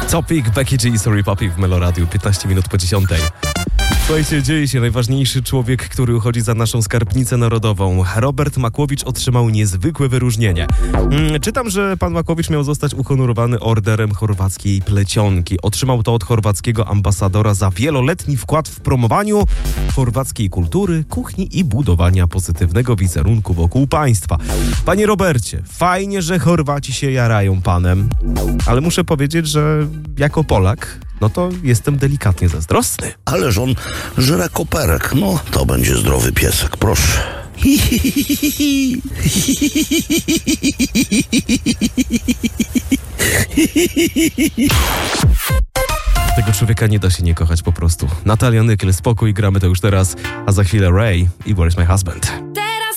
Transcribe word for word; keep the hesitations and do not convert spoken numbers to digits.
Topic, Becky G, Sorry Papi w Meloradiu, piętnaście minut po dziesiątej. Słuchajcie, dzieje się najważniejszy człowiek, który uchodzi za naszą skarbnicę narodową. Robert Makłowicz otrzymał niezwykłe wyróżnienie. Hmm, czytam, że pan Makłowicz miał zostać uhonorowany orderem chorwackiej plecionki. Otrzymał to od chorwackiego ambasadora za wieloletni wkład w promowaniu chorwackiej kultury, kuchni i budowania pozytywnego wizerunku wokół państwa. Panie Robercie, fajnie, że Chorwaci się jarają panem, ale muszę powiedzieć, że jako Polak no to jestem delikatnie zazdrosny. Ależ on żre koperek. No, to będzie zdrowy piesek, proszę. Tego człowieka nie da się nie kochać po prostu. Natalia Nykiel, spokój, gramy to już teraz, a za chwilę Ray i Where's My Husband.